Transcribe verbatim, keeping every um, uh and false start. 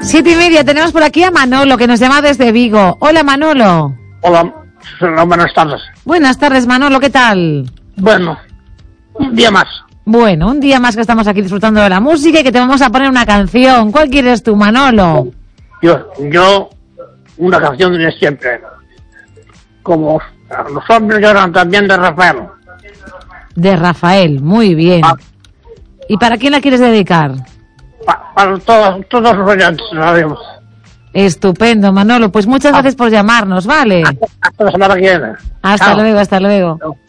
Siete y media, tenemos por aquí a Manolo, que nos llama desde Vigo. Hola, Manolo. Hola, hola, buenas tardes. Buenas tardes, Manolo, ¿qué tal? Bueno, un día más. Bueno, un día más que estamos aquí disfrutando de la música y que te vamos a poner una canción. ¿Cuál quieres tú, Manolo? Yo, yo, una canción de siempre. Como los hombres lloran también, de Rafael. De Rafael, muy bien. Ah. ¿Y para quién la quieres dedicar? Pa, para todos, todos los oyentes, sabemos. Estupendo, Manolo. Pues muchas Ah. gracias por llamarnos, ¿vale? Hasta, hasta la semana que viene. Hasta Chao. luego, hasta luego. Chao.